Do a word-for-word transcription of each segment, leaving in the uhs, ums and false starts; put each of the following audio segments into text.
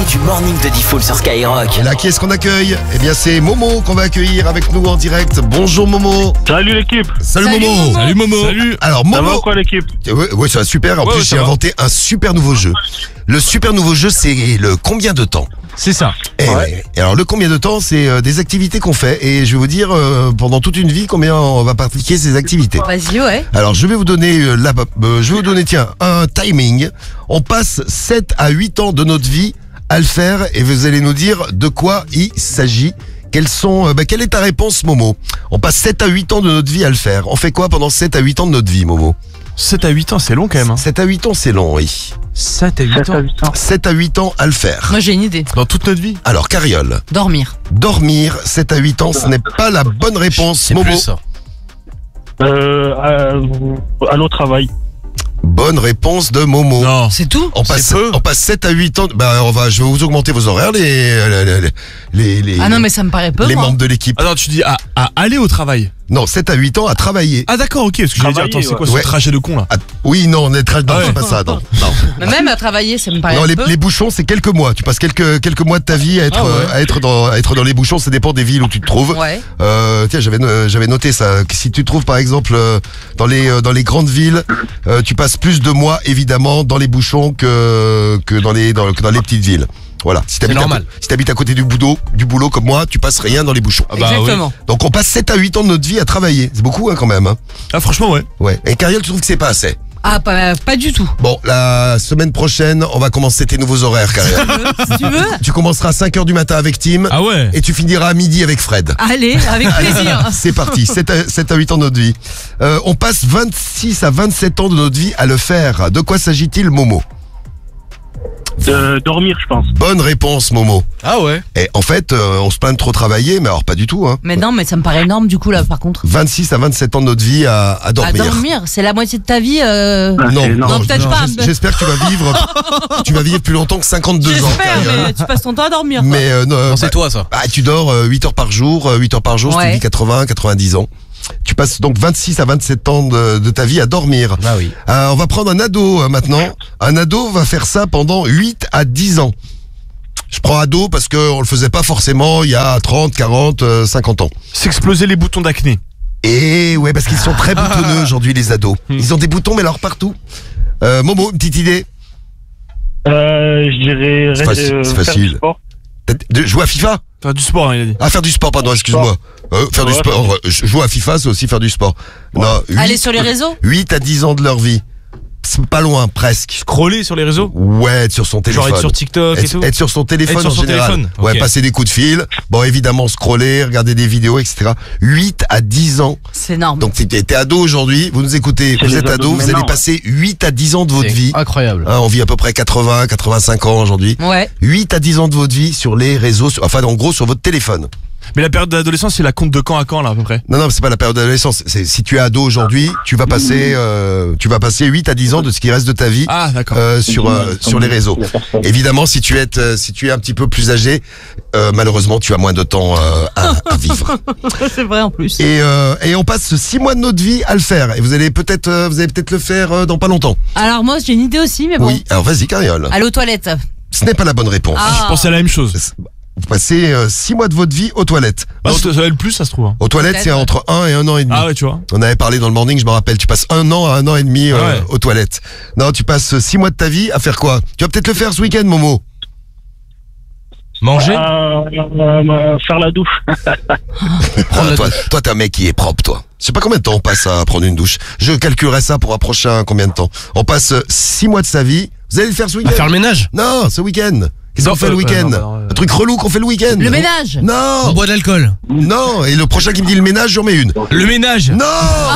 du morning de Diffoul sur Skyrock. Et là, qui est-ce qu'on accueille? Eh bien, c'est Momo qu'on va accueillir avec nous en direct. Bonjour Momo. Salut l'équipe. Salut, Salut, Momo. Momo. Salut Momo. Salut. Alors Ça va Momo. ou quoi l'équipe? Oui, ouais, ça va super. En Ouais, plus, ouais, ça j'ai va. inventé un super nouveau jeu. Le super nouveau jeu, c'est le combien de temps? C'est ça. Eh Ouais. ouais. Et alors le combien de temps, c'est euh, des activités qu'on fait. Et je vais vous dire euh, pendant toute une vie combien on va pratiquer ces activités. Vas-y, ouais. Alors je vais vous donner euh, là, euh, je vais vous donner tiens un timing. On passe sept à huit ans de notre vie à le faire et vous allez nous dire de quoi il s'agit. Quelles sont euh, bah, quelle est ta réponse Momo? On passe sept à huit ans de notre vie à le faire. On fait quoi pendant sept à huit ans de notre vie Momo? sept à huit ans, c'est long quand même. Hein. sept à huit ans, c'est long, oui. sept à huit sept à ans. huit ans. sept à huit ans à le faire. Moi, j'ai une idée. Dans toute notre vie. Alors Cariole, Dormir. dormir sept à huit ans, ce n'est pas la bonne réponse C'est Momo. plus ça. Euh, à, à l'au travail. Bonne réponse de Momo. Non. C'est tout? On passe, C'est peu. on passe sept à huit ans. Bah, on va, je vais vous augmenter vos horaires, les, les, les, les, les- Ah non, mais ça me paraît peu, les moi. membres de l'équipe. Attends, tu dis à, à aller au travail. Non, sept à huit ans à travailler. Ah d'accord, ok, parce que j'allais dire, attends, Travailler, c'est quoi ouais. ce trajet de con là? Ah, oui, non, on est très, non, Ah ouais. c'est pas ça, non. Non, Mais même à travailler, ça me paraît non un les, peu. les bouchons, c'est quelques mois. Tu passes quelques, quelques mois de ta vie à être, Ah ouais. euh, à être dans, à être dans les bouchons. Ça dépend des villes où tu te trouves. Ouais. Euh, tiens, j'avais, no- j'avais noté ça. Que si tu te trouves par exemple euh, dans les, euh, dans les grandes villes, euh, tu passes plus de mois évidemment dans les bouchons que, que dans les, dans, que dans les petites villes. Voilà. Si t'habites à, normal. co- si t'habites à côté du boulot, du boulot comme moi, tu passes rien dans les bouchons. Ah bah Exactement. Donc on passe sept à huit ans de notre vie à travailler. C'est beaucoup hein, quand même. Hein. Ah franchement ouais. Ouais. Et Cariole, tu trouves que c'est pas assez? Ah, pas, pas du tout. Bon, la semaine prochaine, on va commencer tes nouveaux horaires, Cariole. Si tu veux. Tu commenceras à cinq heures du matin avec Tim Ah ouais. et tu finiras à midi avec Fred. Allez, avec plaisir. C'est parti, sept à huit ans de notre vie. Euh, on passe vingt-six à vingt-sept ans de notre vie à le faire. De quoi s'agit-il, Momo? De dormir, je pense. Bonne réponse, Momo. Ah ouais. Et en fait, euh, on se plaint de trop travailler, mais alors pas du tout. Hein. Mais non, mais ça me paraît énorme, du coup, là, par contre. vingt-six à vingt-sept ans de notre vie à, à dormir. À dormir, c'est la moitié de ta vie. Euh... Ah, Non, c'est énorme. Non, peut-être je- pas. j'es- J'espère que tu vas vivre, tu vas vivre plus longtemps que cinquante-deux ans. J'espère, Cariole. mais tu passes ton temps à dormir. quoi. Mais euh, non, bah, toi ça. bah, tu dors euh, huit heures par jour, euh, huit heures par jour, Ouais. tu vis quatre-vingts, quatre-vingt-dix ans. Tu passes donc vingt-six à vingt-sept ans de, de ta vie à dormir. Ah oui. Euh, on va prendre un ado euh, maintenant. Un ado va faire ça pendant huit à dix ans. Je prends ado parce qu'on le faisait pas forcément il y a trente, quarante, euh, cinquante ans. S'exploser les boutons d'acné. Et ouais, parce qu'ils sont très boutonneux aujourd'hui les ados. Ils ont des boutons mais alors partout. Euh, Momo, une petite idée? Euh, je dirais C'est facile, euh, c'est faire facile. du sport. T'as- de- Jouer à FIFA? Faire du sport, hein, il a dit. Ah, faire du sport, pardon, excuse-moi. Euh, faire du Ouais, sport. faire euh, Jouer à FIFA, c'est aussi faire du sport. Non, Aller huit- sur les réseaux. huit à dix ans de leur vie. C'est pas loin, presque. Scroller sur les réseaux. Ouais, être sur son téléphone. Genre être sur TikTok et Être, tout. être sur son téléphone Être sur en son général. téléphone, Ouais, ok. passer des coups de fil. Bon, évidemment, scroller, regarder des vidéos, et cetera. huit à dix ans. C'est énorme. Donc, t'es, t'es ado aujourd'hui, vous nous écoutez, C'est vous les êtes ados ado, de vous allez maintenant. passer huit à dix ans de votre vie. Incroyable. Hein, on vit à peu près quatre-vingts, quatre-vingt-cinq ans aujourd'hui. Ouais. huit à dix ans de votre vie sur les réseaux, sur- enfin, en gros, sur votre téléphone. Mais la période d'adolescence, c'est la compte de quand à quand là à peu près? Non, non, c'est pas la période d'adolescence. C'est, si tu es ado aujourd'hui, tu vas passer, euh, tu vas passer huit à dix ans de ce qui reste de ta vie. Ah d'accord. Euh, sur euh, sur les réseaux. Évidemment, si tu es euh, si tu es un petit peu plus âgé, euh, malheureusement, tu as moins de temps euh, à, à vivre. C'est vrai en plus. Et euh, et on passe six mois de notre vie à le faire. Et vous allez peut-être euh, vous allez peut-être le faire euh, dans pas longtemps. Alors, moi, j'ai une idée aussi, mais bon. Oui. Alors vas-y, Cariole. Aller aux toilettes. Ce n'est pas la bonne réponse. Ah. Je pensais à la même chose. Vous passez euh, six mois de votre vie aux toilettes. Bah, Non, ça va être plus, ça se trouve. hein. aux toilettes, peut-être, c'est ouais. entre un et un an et demi. Ah ouais, tu vois. On avait parlé dans le morning, je me rappelle. Tu passes un an à un an et demi euh, Ah ouais. aux toilettes. Non, tu passes six mois de ta vie à faire quoi? Tu vas peut-être le faire ce week-end, Momo. Manger. Euh, euh, faire la douche. Ah, toi, toi, t'es un mec qui est propre, toi. Je sais pas combien de temps on passe à prendre une douche. Je calculerai ça pour un prochain combien de temps. On passe euh, six mois de sa vie. Vous allez le faire ce week-end? le ménage. Non, ce week-end. Qu'est-ce Non, qu'on fait euh, le week-end? euh, non, non, euh, Un truc relou qu'on fait le week-end. Le ménage. Non, boit de l'alcool. non. Et le prochain qui me dit le ménage, j'en mets une. Le ménage. Non.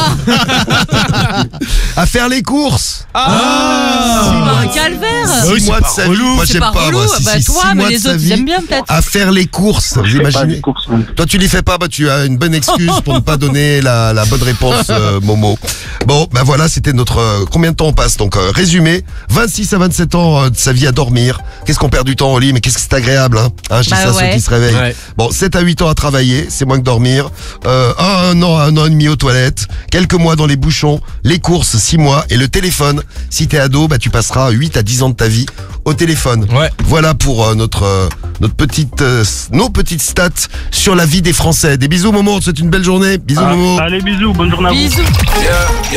À faire les courses. Ah. Six Bah, mois un de- calvaire. Six oui, c'est mois de pas sa vie. relou, Moi, C'est j'aime pas pas. relou. Moi, si, Bah, si, toi, six mais mois de les sa autres, ils vie aiment bien peut-être. à faire les courses. Vous Pas imaginez? des courses. Toi, tu les fais pas, bah, tu as une bonne excuse pour ne pas donner la, la bonne réponse, euh, Momo. Bon, ben voilà, c'était notre... euh, combien de temps on passe? Donc, euh, résumé, vingt-six à vingt-sept ans euh, de sa vie à dormir. Qu'est-ce qu'on perd du temps au lit? Mais qu'est-ce que c'est agréable, hein? Hein, hein, je dis Bah ça à ouais. ceux qui se réveillent. Ouais. Bon, sept à huit ans à travailler, c'est moins que dormir. Euh, un an, un an et demi aux toilettes. Quelques mois dans les bouchons. Les courses, six mois. Et le téléphone. Si t'es ado, bah, tu passeras huit à dix ans de ta vie au téléphone. Ouais. Voilà pour euh, notre, euh, notre petite, euh, nos petites stats sur la vie des Français. Des bisous, Momo. On te souhaite une belle journée. Bisous, Ah, Momo. allez, bisous, bonne journée à vous. Bisous.